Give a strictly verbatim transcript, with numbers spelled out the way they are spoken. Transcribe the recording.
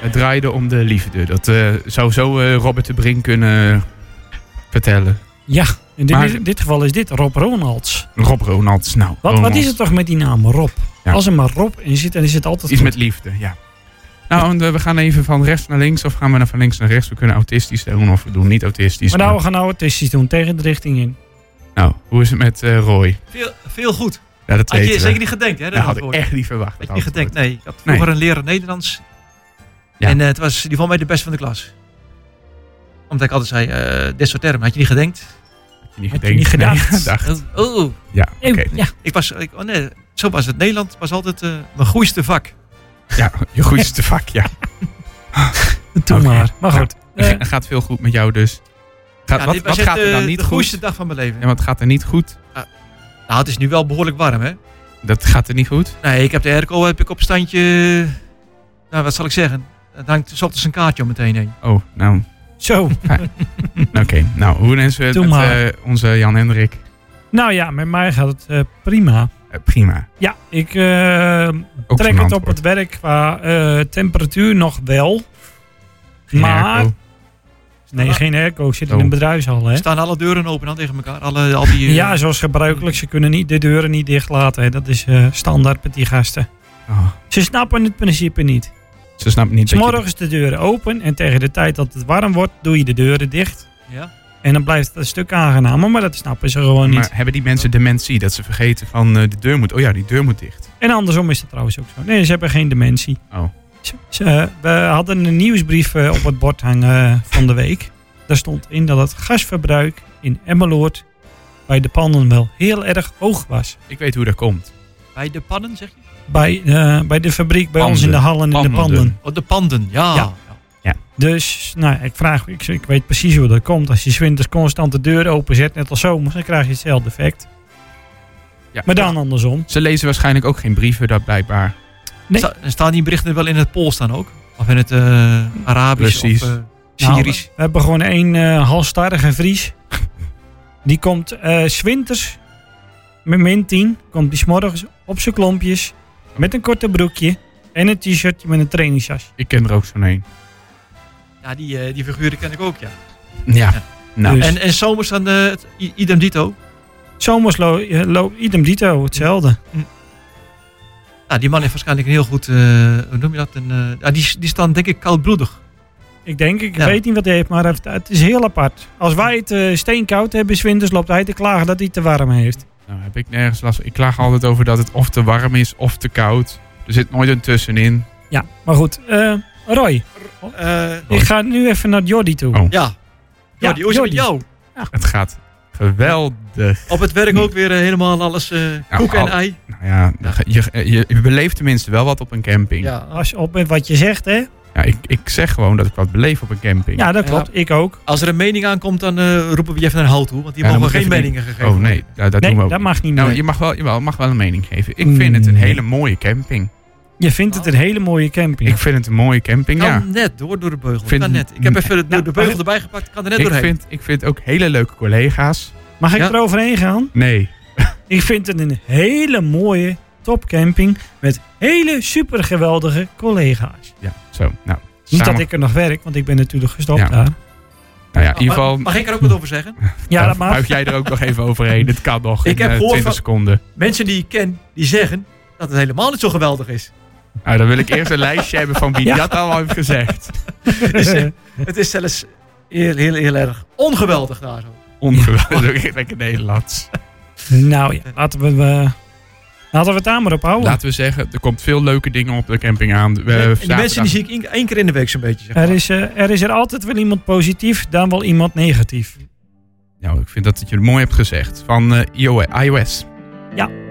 Het draaide om de liefde. Dat uh, zou zo uh, Robert de Brink kunnen vertellen. Ja, in dit, Maar- in dit geval is dit Rob Ronalds. Rob Ronalds. Nou, Wat, Ronalds. wat is het toch met die naam Rob? Ja. Als er maar Rob in zit, dan is het altijd Iets goed. met liefde, ja. Nou, en, uh, we gaan even van rechts naar links. Of gaan we naar van links naar rechts? We kunnen autistisch doen of we doen niet autistisch. Maar nou, we gaan nou autistisch doen, tegen de richting in. Nou, hoe is het met uh, Roy? Veel, veel goed. Ja, dat Had je weten we. zeker niet gedenkt, hè? Dat Dat had ik antwoord. echt niet verwacht. Had je dat niet antwoord. gedenkt, nee. Ik had vroeger Nee. een leraar Nederlands. Ja. En uh, het was, die vond mij de beste van de klas. Omdat ik altijd zei, uh, dit soort termen, had je niet gedenkt? Had je niet Had je gedenkt? niet gedacht? Nee, gedacht. Oh, oh. Ja, oké. Eeuw, ja, Ik was, ik, oh nee, zo was het. Nederland was altijd uh, mijn goeiste vak. Ja, je goedste vak, ja. doe Oké. maar. Maar goed. Er Eh, ga- gaat veel goed met jou dus. Gaat, Ja, wat dit wat was gaat echt, er dan uh, niet de goed? goeiste dag van mijn leven. Ja, wat gaat er niet goed? Nou, het is nu wel behoorlijk warm, hè? Dat gaat er niet goed? Nee, ik heb de airco heb ik op standje... Nou, wat zal ik zeggen? Het hangt dus altijd een kaartje om meteen heen. Oh, nou, zo. oké. Nou, hoe is het Doe met maar. uh, onze Jan-Hendrik? Nou ja, met mij gaat het eh, prima. Uh, prima. Ja, ik uh, Ook trek zo'n het op antwoord. het werk qua uh, temperatuur nog wel. Geen maar... airco. Nee, geen airco. Ik zit in Oh. een bedrijfshal, hè. Staan alle deuren open dan tegen elkaar? Alle, al die, uh, Ja, zoals gebruikelijk. Ze kunnen niet, de deuren niet dicht laten. Hè. Dat is uh, standaard met die gasten. Oh, Ze snappen het principe niet. ze snapt niet dat je... S'morgens de deuren open en tegen de tijd dat het warm wordt, doe je de deuren dicht. Ja? En dan blijft het een stuk aangenamer, maar dat snappen ze gewoon niet. Maar hebben die mensen dementie? Dat ze vergeten van uh, de deur moet... Oh ja, die deur moet dicht. En andersom is het trouwens ook zo. Nee, ze hebben geen dementie. Oh. Ze, ze, we hadden een nieuwsbrief uh, op het bord hangen uh, van de week. Daar stond in dat het gasverbruik in Emmeloord bij de pannen wel heel erg hoog was. Ik weet hoe dat komt. Bij de pannen, zeg je? Bij, uh, bij de fabriek, bij Panden. ons in de hallen in de Panden. panden. Oh, de panden, ja. Ja. ja. Dus, nou, ik vraag, ik, ik weet precies hoe dat komt. Als je 's winters constant de deur openzet, net als zomers, dan krijg je hetzelfde effect. Ja. Maar dan andersom. Ze lezen waarschijnlijk ook geen brieven, dat blijkbaar. Nee. Sta, staan die berichten wel in het Pools dan ook? Of in het uh, Arabisch Precies. of uh, Nou, Syrisch? we hebben gewoon één uh, halstarrige Fries. Die komt uh, 's winters met min tien. Komt die 's morgens op zijn klompjes. Met een korte broekje. En een t-shirtje met een trainingsjas. Ik ken er ook zo'n een. Ja, die, uh, die figuren ken ik ook, ja. Ja. Ja. Nou, Dus- En, en zomers dan uh, het i- idem dito. Zomers lo, uh, lo, idem dito, hetzelfde. Nou, die man heeft waarschijnlijk een heel goed, uh, hoe noem je dat? Een, uh, ja, die, die staan denk ik koudbloedig. Ik denk, ik Ja. weet niet wat hij heeft, maar het, het is heel apart. Als wij het uh, steenkoud hebben 's winters, loopt hij te klagen dat hij het te warm heeft. nou heb ik nergens last van. Ik klaag altijd over dat het of te warm is of te koud. Er zit nooit een tussenin. Ja, maar goed. Uh, Roy, Uh, ik ga nu even naar Jordi toe. Oh. ja. Ja, Ja, die hoe is het met Jordi. jou? Het gaat geweldig. Op het werk ook weer uh, helemaal alles uh, Ja, koek en al- ei. Nou ja, je, je, je beleeft tenminste wel wat op een camping. Ja, Ja. Als je op met wat je zegt, hè? ik, ik zeg gewoon dat ik wat beleef op een camping. Ja, dat klopt. Ik ook. Als er een mening aankomt, dan uh, roepen we je even naar hout toe. Want die Ja, dan mogen moet geen even meningen gegeven Oh nee, ja, dat Nee, doen we ook dat niet. mag niet meer. Nou, je mag wel, jawel, mag wel een mening geven. Ik vind het een Mm. hele mooie camping. Je vindt het een hele mooie camping. Ik vind het een mooie camping, Kan ja. net door, door de beugel. Vind- kan net. Ik heb even de, de, de beugel maar- erbij gepakt. Kan er net Ik doorheen. vind, ik vind ook hele leuke collega's. Mag ik Ja. eroverheen gaan? Nee. Ik vind het een hele mooie topcamping met hele super geweldige collega's. Ja, zo. Nou, Niet samen- dat ik er nog werk, want ik ben natuurlijk gestopt Ja. daar. Nou ja, in ieder Mag- geval... Mag ik er ook wat over zeggen? Ja, uh, dat mag. buig jij er ook nog even overheen. Het kan nog Ik in heb uh, gehoord twintig van- seconden. Mensen die ik ken, die zeggen dat het helemaal niet zo geweldig is. Nou, dan wil ik eerst een lijstje hebben van wie Ja. dat al heeft gezegd. Dus, uh, het is zelfs heel, heel, heel erg ongeweldig daar zo. Ongeweldig, lekker Nederlands. Nou ja, laten we, uh, laten we het daar maar op houden. Laten we zeggen, er komt veel leuke dingen op de camping aan. We, en die zaterdag- mensen die zie ik één- één keer in de week zo'n beetje. Zeg maar. Er is, uh, er is er altijd wel iemand positief, dan wel iemand negatief. Nou, ik vind dat je het mooi hebt gezegd. Van uh, iOS. Ja.